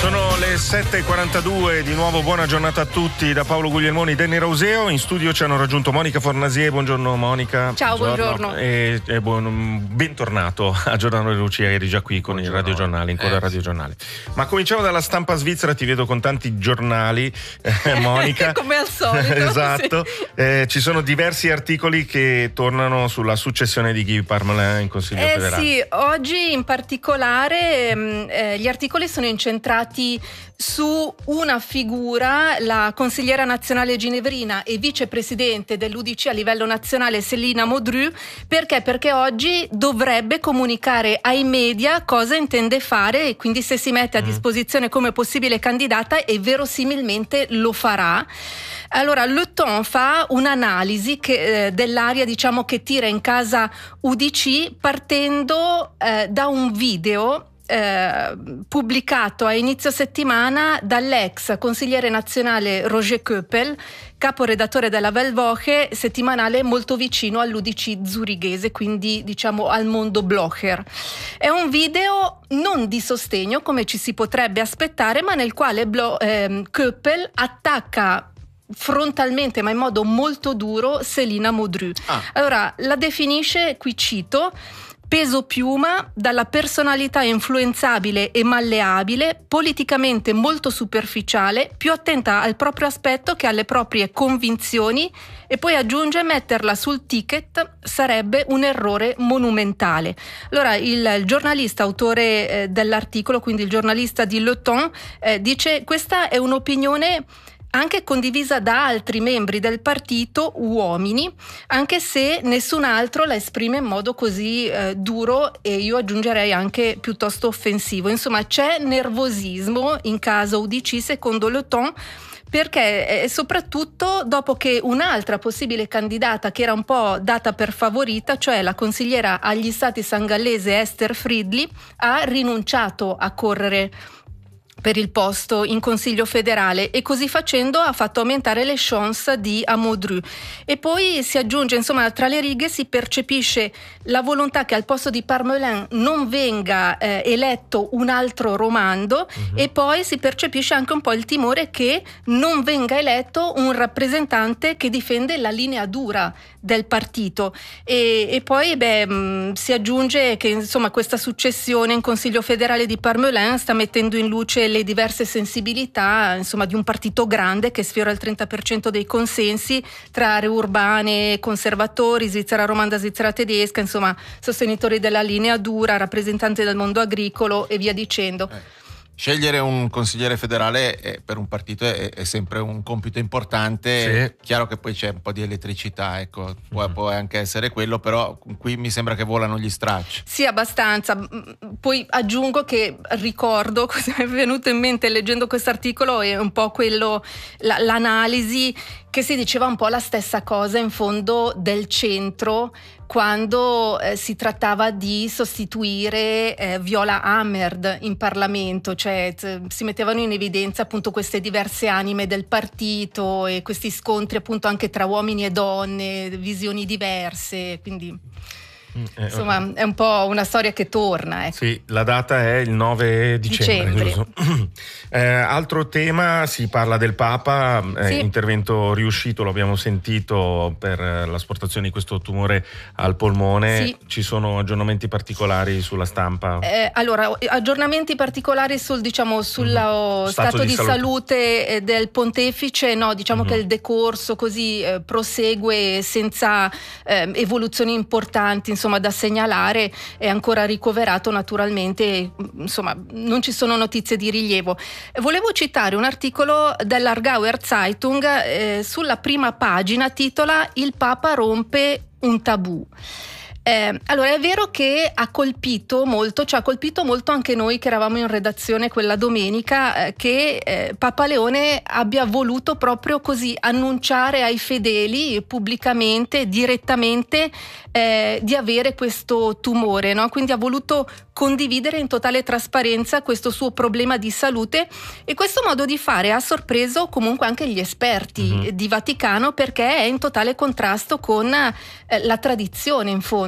Sono le 7.42, di nuovo buona giornata a tutti da Paolo Guglielmoni, Danny Rauseo. In studio ci hanno raggiunto Monica Fornasier. Buongiorno Monica. Ciao, buongiorno. E bentornato a Giordano De Lucia, eri già qui con il radiogiornale, in coda al radiogiornale. Ma cominciamo dalla stampa svizzera, ti vedo con tanti giornali, Monica. Come al solito. Esatto. Sì. Ci sono diversi articoli che tornano sulla successione di Guy Parmelin in Consiglio federale. Sì, oggi in particolare gli articoli sono incentrati su una figura, la consigliera nazionale ginevrina e vicepresidente dell'UDC a livello nazionale Céline Modru. Perché oggi dovrebbe comunicare ai media cosa intende fare e quindi se si mette a disposizione come possibile candidata, e verosimilmente lo farà. Allora, Le Temps fa un'analisi dell'area, diciamo, che tira in casa UDC partendo da un video pubblicato a inizio settimana dall'ex consigliere nazionale Roger Köppel, caporedattore della Weltwoche, settimanale molto vicino all'UDC zurighese, quindi diciamo al mondo blogger. È un video non di sostegno come ci si potrebbe aspettare, ma nel quale Köppel attacca frontalmente, ma in modo molto duro, Céline Modru. Allora, la definisce, qui cito: peso piuma, dalla personalità influenzabile e malleabile, politicamente molto superficiale, più attenta al proprio aspetto che alle proprie convinzioni, e poi aggiunge: metterla sul ticket sarebbe un errore monumentale. Allora il giornalista autore dell'articolo, quindi il giornalista di Le Temps, dice: questa è un'opinione anche condivisa da altri membri del partito, uomini, anche se nessun altro la esprime in modo così duro, e io aggiungerei anche piuttosto offensivo. Insomma, c'è nervosismo in casa UDC, secondo Le Temps, perché soprattutto dopo che un'altra possibile candidata che era un po' data per favorita, cioè la consigliera agli stati sangallese Esther Friedli, ha rinunciato a correre per il posto in Consiglio federale, e così facendo ha fatto aumentare le chance di Modru. E poi si aggiunge, insomma, tra le righe si percepisce la volontà che al posto di Parmelin non venga eletto un altro Romando, e poi si percepisce anche un po' il timore che non venga eletto un rappresentante che difende la linea dura del partito. E poi si aggiunge che, insomma, questa successione in Consiglio federale di Parmelin sta mettendo in luce le diverse sensibilità, insomma, di un partito grande che sfiora il 30% dei consensi tra aree urbane, conservatori, Svizzera romanda, Svizzera tedesca, insomma, sostenitori della linea dura, rappresentanti del mondo agricolo e via dicendo. Scegliere un consigliere federale per un partito è sempre un compito importante. Sì. Chiaro che poi c'è un po' di elettricità, ecco, può anche essere quello, però qui mi sembra che volano gli stracci. Sì, abbastanza. Poi aggiungo che ricordo cosa mi è venuto in mente leggendo questo articolo, è un po' quello, l'analisi che si diceva un po' la stessa cosa in fondo del centro quando si trattava di sostituire Viola Amherd in Parlamento, cioè si mettevano in evidenza appunto queste diverse anime del partito e questi scontri appunto anche tra uomini e donne, visioni diverse, quindi insomma è un po' una storia che torna, ecco. Sì, la data è il 9 dicembre. Altro tema, si parla del Papa, sì. Intervento riuscito, lo abbiamo sentito, per l'asportazione di questo tumore al polmone. Sì. Ci sono aggiornamenti particolari sulla stampa? Allora, aggiornamenti particolari sullo stato di salute del pontefice, no, diciamo che il decorso così prosegue senza evoluzioni importanti, insomma, da segnalare. È ancora ricoverato naturalmente, insomma non ci sono notizie di rilievo. Volevo citare un articolo dell'Aargauer Zeitung, sulla prima pagina titola "Il Papa rompe un tabù". Allora, è vero che ci ha colpito molto anche noi che eravamo in redazione quella domenica, che Papa Leone abbia voluto proprio così annunciare ai fedeli pubblicamente, direttamente, di avere questo tumore, no? Quindi ha voluto condividere in totale trasparenza questo suo problema di salute, e questo modo di fare ha sorpreso comunque anche gli esperti di Vaticano, perché è in totale contrasto con la tradizione, in fondo.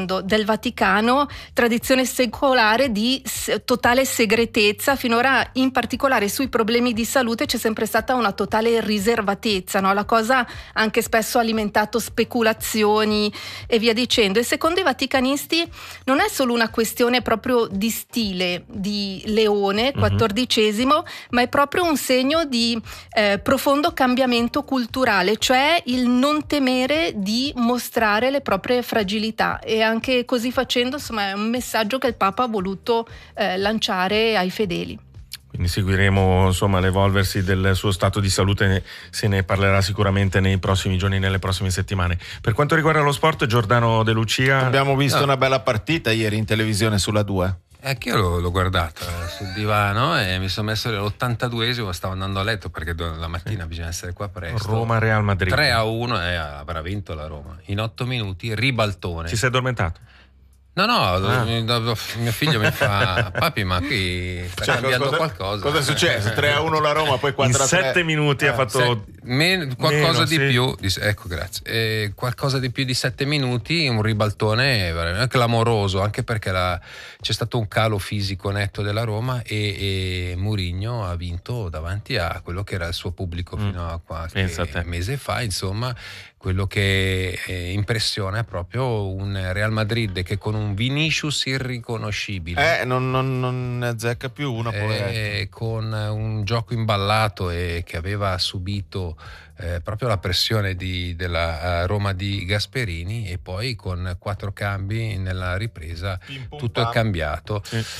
mondo, del Vaticano, tradizione secolare di totale segretezza. Finora, in particolare sui problemi di salute, c'è sempre stata una totale riservatezza, no? La cosa anche spesso ha alimentato speculazioni e via dicendo. E secondo i vaticanisti non è solo una questione proprio di stile di Leone XIV, ma è proprio un segno di profondo cambiamento culturale, cioè il non temere di mostrare le proprie fragilità, e anche così facendo, insomma, è un messaggio che il Papa ha voluto lanciare ai fedeli. Quindi seguiremo, insomma, l'evolversi del suo stato di salute, se ne parlerà sicuramente nei prossimi giorni, nelle prossime settimane. Per quanto riguarda lo sport, Giordano De Lucia, abbiamo visto una bella partita ieri in televisione sulla 2. Anch'io l'ho guardata sul divano e mi sono messo all'82esimo, stavo andando a letto perché la mattina bisogna essere qua presto. Roma-Real Madrid 3-1 e avrà vinto la Roma in 8 minuti, ribaltone. Ti sei addormentato? No, mio figlio mi fa: papi, ma qui sta cambiando qualcosa. Cosa è successo? 3-1 la Roma, poi 4-3. In 7 minuti ha fatto qualcosa di più. Ecco, grazie. Qualcosa di più di 7 minuti, un ribaltone veramente clamoroso, anche perché c'è stato un calo fisico netto della Roma e Mourinho ha vinto davanti a quello che era il suo pubblico fino a qualche mese fa, insomma. Quello che impressiona è proprio un Real Madrid che con un Vinicius irriconoscibile non ne azzecca più una, con un gioco imballato e che aveva subito proprio la pressione della Roma di Gasperini, e poi con 4 cambi nella ripresa tutto è cambiato.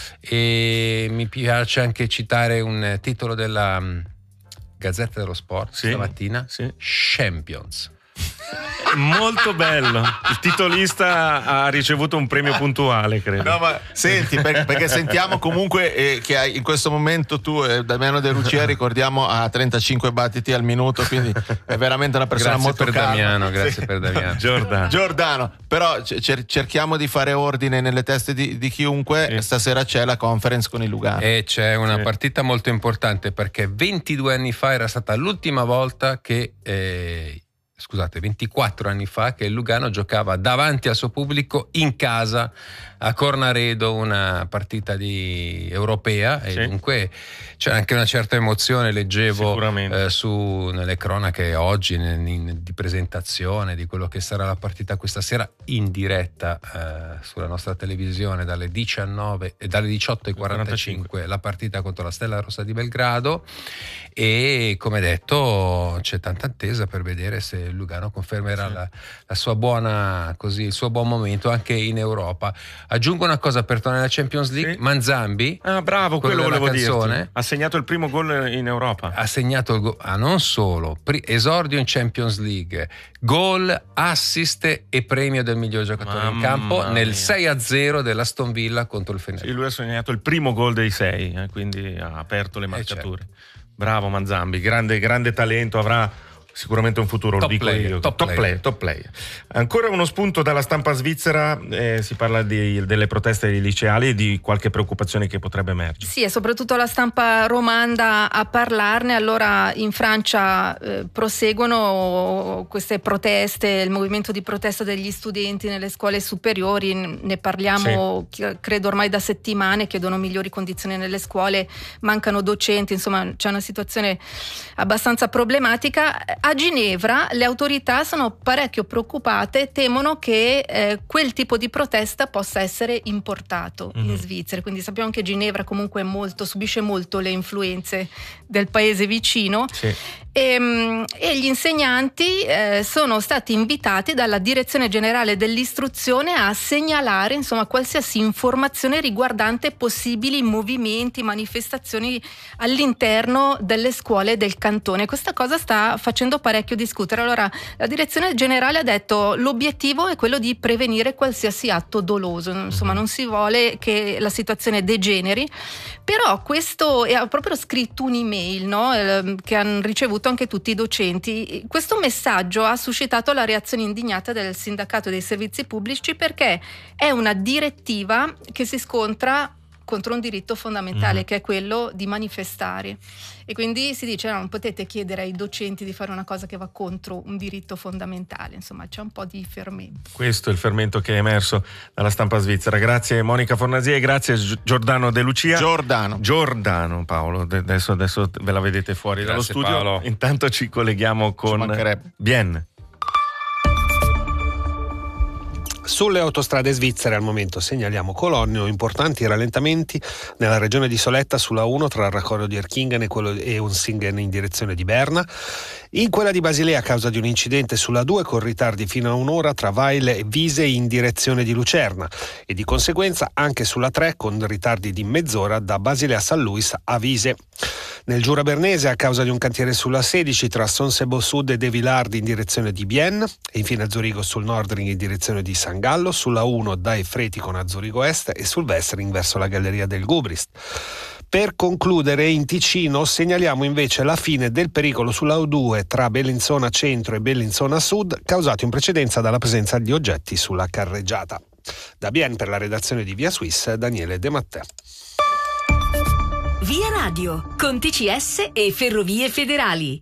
E mi piace anche citare un titolo della Gazzetta dello Sport stamattina, Champions. Molto bello. Il titolista ha ricevuto un premio puntuale, credo. No, ma senti, perché sentiamo comunque che in questo momento tu, Damiano De Lucia, ricordiamo, a 35 battiti al minuto, quindi è veramente una persona molto calma. Grazie per Damiano. Giordano, però cerchiamo di fare ordine nelle teste di chiunque. Stasera c'è la conference con il Lugano. E c'è una partita molto importante, perché 22 anni fa era stata l'ultima volta che 24 anni fa che il Lugano giocava davanti al suo pubblico in casa a Cornaredo, una partita europea, e dunque c'è anche una certa emozione. Leggevo nelle cronache oggi di presentazione di quello che sarà la partita questa sera in diretta sulla nostra televisione dalle 18:45 la partita contro la Stella Rossa di Belgrado, e come detto c'è tanta attesa per vedere se il Lugano confermerà la sua buona, così, il suo buon momento anche in Europa. Aggiungo una cosa per tornare alla Champions League: Manzambi, bravo, quello volevo dirti, ha segnato il primo gol in Europa. Ha segnato il gol, non solo, esordio in Champions League, gol, assist e premio del miglior giocatore in campo nel 6-0 dell'Aston Villa contro il Fenerbahce. Lui ha segnato il primo gol dei 6, quindi ha aperto le marcature. Bravo Manzambi, grande talento, avrà sicuramente un futuro, top player. Ancora uno spunto dalla stampa svizzera, si parla delle proteste dei liceali e di qualche preoccupazione che potrebbe emergere. Sì, e soprattutto la stampa romanda a parlarne. Allora, in Francia proseguono queste proteste, il movimento di protesta degli studenti nelle scuole superiori, ne parliamo credo ormai da settimane, chiedono migliori condizioni nelle scuole, mancano docenti, insomma c'è una situazione abbastanza problematica. A Ginevra le autorità sono parecchio preoccupate, temono che quel tipo di protesta possa essere importato in Svizzera, quindi sappiamo che Ginevra comunque subisce molto le influenze del paese vicino. E gli insegnanti sono stati invitati dalla Direzione Generale dell'Istruzione a segnalare, insomma, qualsiasi informazione riguardante possibili movimenti, manifestazioni all'interno delle scuole del cantone. Questa cosa sta facendo parecchio discutere. Allora, la Direzione Generale ha detto: l'obiettivo è quello di prevenire qualsiasi atto doloso, insomma non si vuole che la situazione degeneri. Però questo, ha proprio scritto un'email, che hanno ricevuto anche tutti i docenti. Questo messaggio ha suscitato la reazione indignata del sindacato dei servizi pubblici, perché è una direttiva che si scontra contro un diritto fondamentale che è quello di manifestare, e quindi si dice non potete chiedere ai docenti di fare una cosa che va contro un diritto fondamentale. Insomma, c'è un po' di fermento. Questo è il fermento che è emerso dalla stampa svizzera. Grazie Monica Fornasia e grazie Giordano De Lucia. Giordano Paolo, adesso ve la vedete fuori dallo studio. Paolo. Intanto ci colleghiamo con Bien. Sulle autostrade svizzere al momento segnaliamo colonne o importanti rallentamenti nella regione di Soletta sulla 1 tra il raccordo di Erkingen e Unsingen in direzione di Berna. In quella di Basilea a causa di un incidente sulla 2 con ritardi fino a un'ora tra Weil e Wiese in direzione di Lucerna e di conseguenza anche sulla 3 con ritardi di mezz'ora da Basilea San Luis a Wiese. Nel Giura Bernese a causa di un cantiere sulla 16 tra Sonsebo Sud e De Villard in direzione di Bienne e infine a Zurigo sul Nordring in direzione di San Gallo, sulla 1 da Efretikon a Zurigo Est e sul Westring verso la galleria del Gubrist. Per concludere, in Ticino segnaliamo invece la fine del pericolo sulla U2 tra Bellinzona Centro e Bellinzona Sud, causato in precedenza dalla presenza di oggetti sulla carreggiata. Da Bienne per la redazione di Via Suisse, Daniele De Mattè. Via Radio, con TCS e Ferrovie Federali.